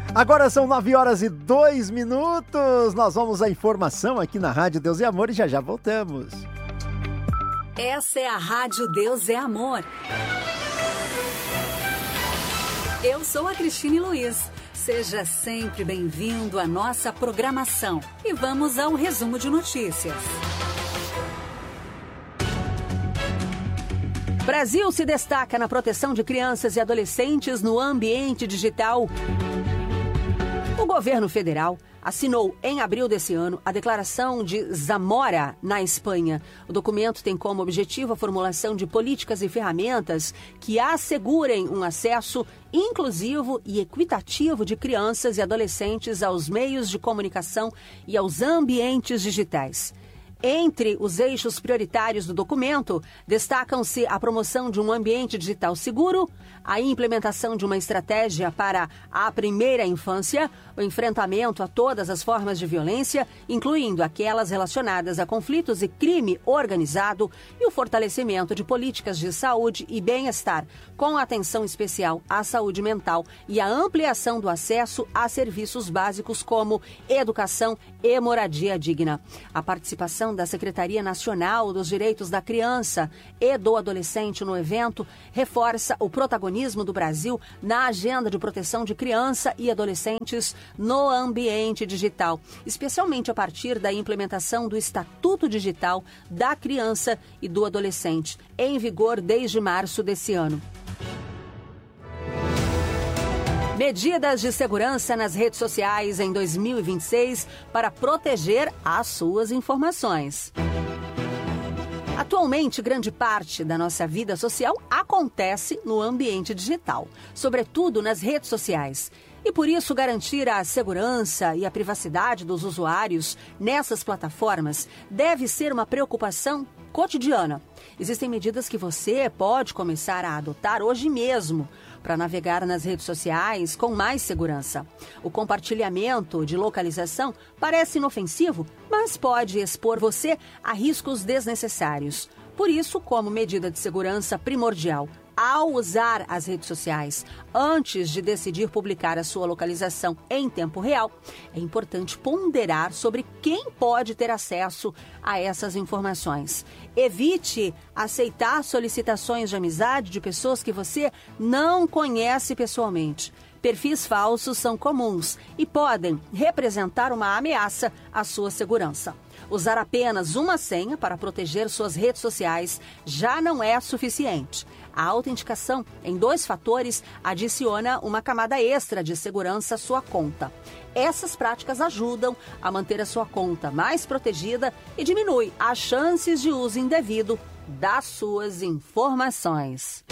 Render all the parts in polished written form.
Agora são 9h02. Nós vamos à informação aqui na Rádio Deus é Amor e já voltamos. Essa é a Rádio Deus é Amor. Eu sou a Cristine Luiz. Seja sempre bem-vindo à nossa programação. E vamos ao resumo de notícias. Brasil se destaca na proteção de crianças e adolescentes no ambiente digital. O governo federal assinou em abril desse ano a Declaração de Zamora, na Espanha. O documento tem como objetivo a formulação de políticas e ferramentas que assegurem um acesso inclusivo e equitativo de crianças e adolescentes aos meios de comunicação e aos ambientes digitais. Entre os eixos prioritários do documento, destacam-se a promoção de um ambiente digital seguro, a implementação de uma estratégia para a primeira infância, o enfrentamento a todas as formas de violência, incluindo aquelas relacionadas a conflitos e crime organizado, e o fortalecimento de políticas de saúde e bem-estar, com atenção especial à saúde mental e a ampliação do acesso a serviços básicos como educação e moradia digna. A participação da Secretaria Nacional dos Direitos da Criança e do Adolescente no evento reforça o protagonismo do Brasil na agenda de proteção de criança e adolescentes no ambiente digital, especialmente a partir da implementação do Estatuto Digital da Criança e do Adolescente, em vigor desde março desse ano. Medidas de segurança nas redes sociais em 2026 para proteger as suas informações. Atualmente, grande parte da nossa vida social acontece no ambiente digital, sobretudo nas redes sociais. E por isso, garantir a segurança e a privacidade dos usuários nessas plataformas deve ser uma preocupação cotidiana. Existem medidas que você pode começar a adotar hoje mesmo para navegar nas redes sociais com mais segurança. O compartilhamento de localização parece inofensivo, mas pode expor você a riscos desnecessários. Por isso, como medida de segurança primordial, ao usar as redes sociais, antes de decidir publicar a sua localização em tempo real, é importante ponderar sobre quem pode ter acesso a essas informações. Evite aceitar solicitações de amizade de pessoas que você não conhece pessoalmente. Perfis falsos são comuns e podem representar uma ameaça à sua segurança. Usar apenas uma senha para proteger suas redes sociais já não é suficiente. A autenticação em 2 fatores adiciona uma camada extra de segurança à sua conta. Essas práticas ajudam a manter a sua conta mais protegida e diminui as chances de uso indevido das suas informações.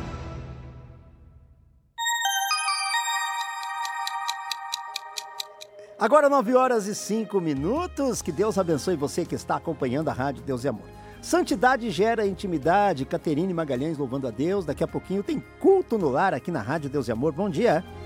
Agora 9h05. Que Deus abençoe você que está acompanhando a Rádio Deus é Amor. Santidade gera intimidade. Caterine Magalhães louvando a Deus. Daqui a pouquinho tem culto no lar aqui na Rádio Deus é Amor. Bom dia.